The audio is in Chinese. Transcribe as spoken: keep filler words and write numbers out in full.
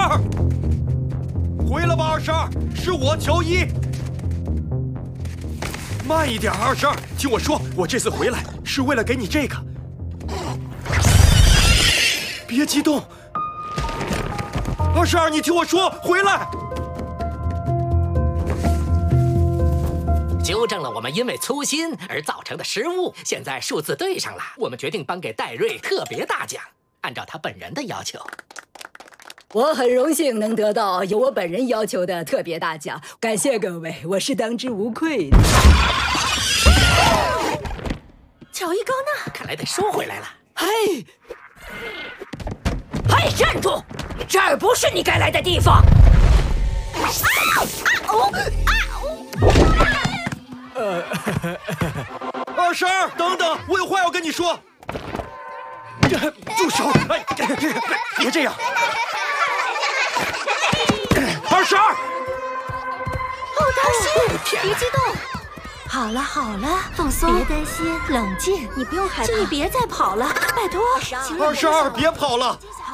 二，回来吧，二十二，是我乔伊。慢一点，二十二，听我说，我这次回来是为了给你这个。别激动，二十二，你听我说，回来。 纠正了我们因为粗心而造成的失误，现在数字对上了，我们决定颁给戴瑞特别大奖，按照他本人的要求。 我很荣幸能得到由我本人要求的特别大奖，感谢各位，我是当之无愧的。 乔伊高纳， 看来得收回来了。 嘿， 嘿，站住！这儿不是你该来的地方。啊啊哦啊哦！ 呃，二十二，等等，我有话要跟你说。住手！哎，别这样。二十二， 哦，当心，别激动。好了好了，放松，别担心，冷静。你不用害怕，请你别再跑了，拜托。 二十二，别跑了。